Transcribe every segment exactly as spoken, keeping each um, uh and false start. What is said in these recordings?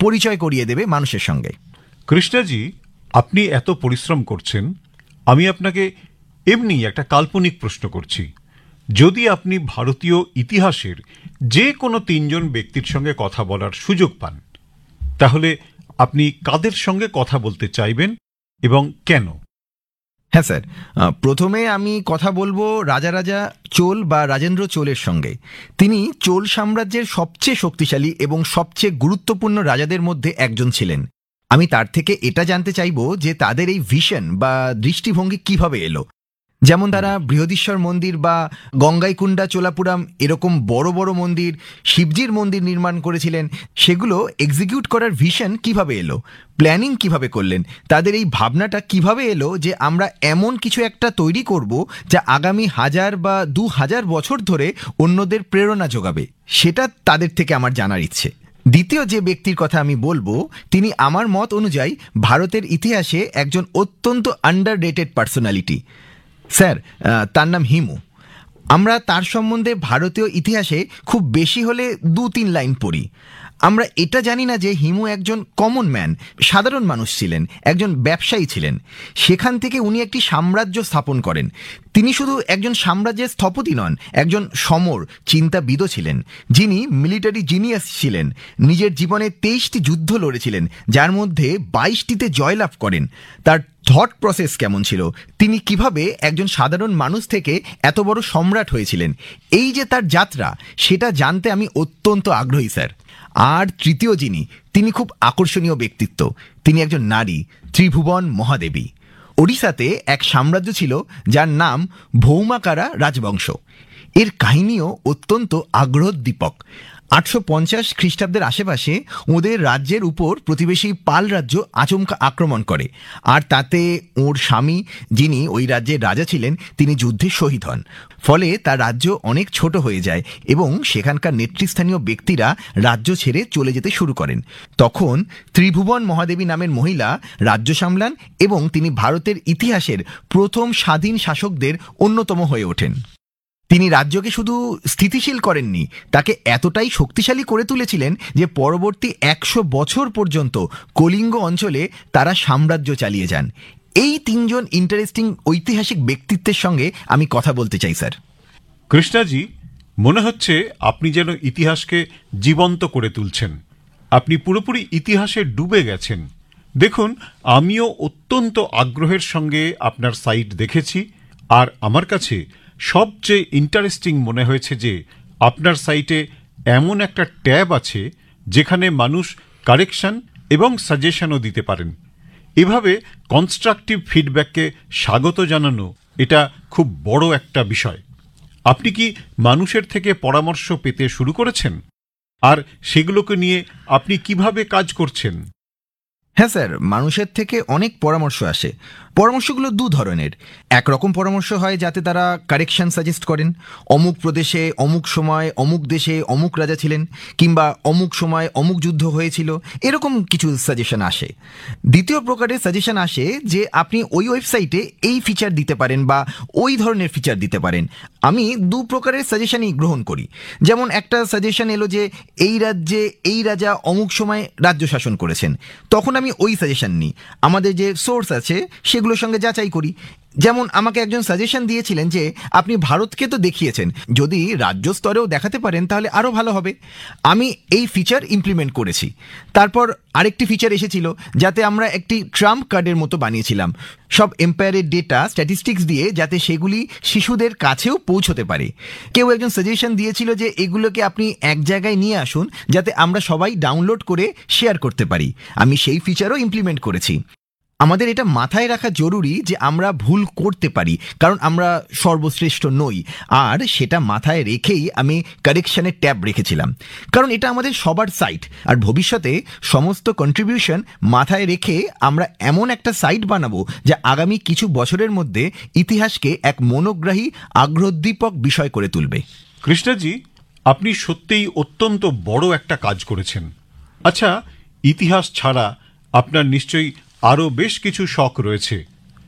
পরিচয় করিয়ে দেবে মানুষের সঙ্গে। কৃষ্ণাজি, আপনি এত পরিশ্রম করছেন, আমি আপনাকে এমনি একটা কাল্পনিক প্রশ্ন করছি। যদি আপনি ভারতীয় ইতিহাসের যে কোনো তিনজন ব্যক্তির সঙ্গে কথা বলার সুযোগ পান, তাহলে আপনি কাদের সঙ্গে কথা বলতে চাইবেন এবং কেন? হ্যাঁ স্যার, প্রথমে আমি কথা বলবো রাজা রাজা চোল বা রাজেন্দ্র চোলের সঙ্গে। তিনি চোল সাম্রাজ্যের সবচেয়ে শক্তিশালী এবং সবচেয়ে গুরুত্বপূর্ণ রাজাদের মধ্যে একজন ছিলেন। আমি তার থেকে এটা জানতে চাইব যে তাদের এই ভিশন বা দৃষ্টিভঙ্গি কিভাবে এলো। যেমন তারা বৃহদীশ্বর মন্দির বা গঙ্গাইকুণ্ডা চোলাপুরম এরকম বড় বড় মন্দির, শিবজির মন্দির নির্মাণ করেছিলেন, সেগুলো এক্সিকিউট করার ভিশন কিভাবে এলো, প্ল্যানিং কিভাবে করলেন, তাদের এই ভাবনাটা কিভাবে এলো যে আমরা এমন কিছু একটা তৈরি করব যা আগামী হাজার বা দু হাজার বছর ধরে অন্যদের প্রেরণা যোগাবে, সেটা তাদের থেকে আমার জানার ইচ্ছে। দ্বিতীয় যে ব্যক্তির কথা আমি বলবো, তিনি আমার মত অনুযায়ী ভারতের ইতিহাসে একজন অত্যন্ত আন্ডার রেটেড পার্সোনালিটি। স্যার, তার নাম হিমু। আমরা তার সম্বন্ধে ভারতীয় ইতিহাসে খুব বেশি হলে দু তিন লাইন পড়ি। আমরা এটা জানি না যে হিমু একজন কমন ম্যান, সাধারণ মানুষ ছিলেন, একজন ব্যবসায়ী ছিলেন। সেখান থেকে উনি একটি সাম্রাজ্য স্থাপন করেন। তিনি শুধু একজন সাম্রাজ্যের স্থপতি নন, একজন সমর চিন্তাবিদও ছিলেন, যিনি মিলিটারি জিনিয়াস ছিলেন। নিজের জীবনে তেইশটি যুদ্ধ লড়েছিলেন, যার মধ্যে বাইশটিতে জয়লাভ করেন। তার থট প্রসেস কেমন ছিল, তিনি কিভাবে একজন সাধারণ মানুষ থেকে এত বড় সম্রাট হয়েছিলেন, এই যে তার যাত্রা, সেটা জানতে আমি অত্যন্ত আগ্রহী স্যার। আর তৃতীয় যিনি, তিনি খুব আকর্ষণীয় ব্যক্তিত্ব। তিনি একজন নারী, ত্রিভুবন মহাদেবী। ওড়িশাতে এক সাম্রাজ্য ছিল যার নাম ভৌমাকারা রাজবংশ। এর কাহিনীও অত্যন্ত আগ্রহোদ্দীপক। আটশো পঞ্চাশ খ্রিস্টাব্দের আশেপাশে ওদের রাজ্যের উপর প্রতিবেশী পাল রাজ্য আচমকা আক্রমণ করে, আর তাতে ওর স্বামী, যিনি ওই রাজ্যের রাজা ছিলেন, তিনি যুদ্ধে শহীদ হন। ফলে তার রাজ্য অনেক ছোট হয়ে যায় এবং সেখানকার নেতৃস্থানীয় ব্যক্তিরা রাজ্য ছেড়ে চলে যেতে শুরু করেন। তখন ত্রিভুবন মহাদেবী নামের মহিলা রাজ্য সামলান এবং তিনি ভারতের ইতিহাসের প্রথম স্বাধীন শাসকদের অন্যতম হয়ে ওঠেন। তিনি রাজ্যকে শুধু স্থিতিশীল করেননি, তাকে এতটাই শক্তিশালী করে তুলেছিলেন যে পরবর্তী একশো বছর পর্যন্ত কলিঙ্গ অঞ্চলে তারা সাম্রাজ্য চালিয়ে যান। এই তিনজন ইন্টারেস্টিং ঐতিহাসিক ব্যক্তিত্বের সঙ্গে আমি কথা বলতে চাই স্যার। কৃষ্ণাজি, মনে হচ্ছে আপনি যেন ইতিহাসকে জীবন্ত করে তুলছেন। আপনি পুরোপুরি ইতিহাসে ডুবে গেছেন। দেখুন, আমিও অত্যন্ত আগ্রহের সঙ্গে আপনার সাইট দেখেছি, আর আমার কাছে সবচেয়ে ইন্টারেস্টিং মনে হয়েছে যে আপনার সাইটে এমন একটা ট্যাব আছে যেখানে মানুষ কারেকশন এবং সাজেশনও দিতে পারেন। এভাবে কনস্ট্রাকটিভ ফিডব্যাককে স্বাগত জানানো, এটা খুব বড় একটা বিষয়। আপনি কি মানুষের থেকে পরামর্শ পেতে শুরু করেছেন? আর সেগুলোকে নিয়ে আপনি কিভাবে কাজ করছেন? হ্যাঁ স্যার, মানুষের থেকে অনেক পরামর্শ আসে। পরামর্শগুলো দু ধরনের। একরকম পরামর্শ হয় যাতে তারা কারেকশন সাজেস্ট করেন, অমুক প্রদেশে অমুক সময় অমুক দেশে অমুক রাজা ছিলেন, কিংবা অমুক সময় অমুক যুদ্ধ হয়েছিল, এরকম কিছু সাজেশন আসে। দ্বিতীয় প্রকারের সাজেশন আসে যে আপনি ওই ওয়েবসাইটে এই ফিচার দিতে পারেন বা ওই ধরনের ফিচার দিতে পারেন। আমি দু প্রকারের সাজেশনই গ্রহণ করি। যেমন একটা সাজেশন এলো যে এই রাজ্যে এই রাজা অমুক সময় রাজ্য শাসন করেছেন, তখন আমি ওই সাজেশন নিই, আমাদের যে সোর্স আছে সেগুলোর সঙ্গে যাচাই করি। যেমন আমাকে একজন সাজেশন দিয়েছিলেন যে আপনি ভারতকে তো দেখিয়েছেন, যদি রাজ্য স্তরেও দেখাতে পারেন তাহলে আরও ভালো হবে। আমি এই ফিচার ইমপ্লিমেন্ট করেছি। তারপর আরেকটি ফিচার এসেছিল যাতে আমরা একটি ট্রাম্প কার্ডের মতো বানিয়েছিলাম, সব এম্পায়ারের ডেটা স্ট্যাটিস্টিক্স দিয়ে, যাতে সেগুলি শিশুদের কাছেও পৌঁছতে পারে। কেউ একজন সাজেশন দিয়েছিল যে এগুলোকে আপনি এক জায়গায় নিয়ে আসুন যাতে আমরা সবাই ডাউনলোড করে শেয়ার করতে পারি। আমি সেই ফিচারও ইমপ্লিমেন্ট করেছি। আমাদের এটা মাথায় রাখা জরুরি যে আমরা ভুল করতে পারি, কারণ আমরা সর্বশ্রেষ্ঠ নই। আর সেটা মাথায় রেখেই আমি কারেকশনের ট্যাব রেখেছিলাম, কারণ এটা আমাদের সবার সাইট। আর ভবিষ্যতে সমস্ত কন্ট্রিবিউশন মাথায় রেখে আমরা এমন একটা সাইট বানাবো যা আগামী কিছু বছরের মধ্যে ইতিহাসকে এক মনোগ্রাহী আগ্রহোদ্দীপক বিষয় করে তুলবে। কৃষ্ণাজি, আপনি সত্যিই অত্যন্ত বড় একটা কাজ করেছেন। আচ্ছা, ইতিহাস ছাড়া আপনার নিশ্চয়ই আরও বেশ কিছু শখ রয়েছে,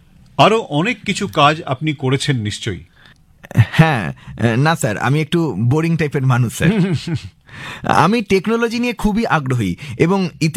আরও অনেক কিছু কাজ আপনি করেছেন নিশ্চয়ই। হ্যাঁ, না স্যার, আমি একটু বোরিং টাইপের মানুষ স্যার। আমি টেকনোলজি নিয়ে খুবই আগ্রহী এবং